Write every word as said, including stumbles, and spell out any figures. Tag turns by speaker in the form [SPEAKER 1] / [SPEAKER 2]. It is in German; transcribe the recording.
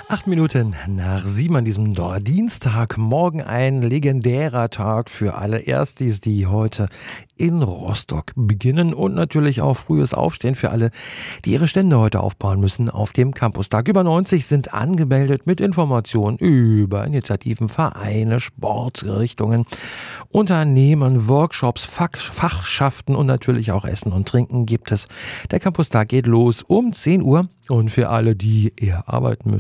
[SPEAKER 1] Acht Minuten nach sieben an diesem Dienstag. Morgen ein legendärer Tag für alle Erstis, die heute in Rostock beginnen. Und natürlich auch frühes Aufstehen für alle, die ihre Stände heute aufbauen müssen auf dem Campustag. Über neunzig sind angemeldet mit Informationen über Initiativen, Vereine, Sportrichtungen, Unternehmen, Workshops, Fach, Fachschaften und natürlich auch Essen und Trinken gibt es. Der Campustag geht los um zehn Uhr. Und für alle, die eher arbeiten müssen,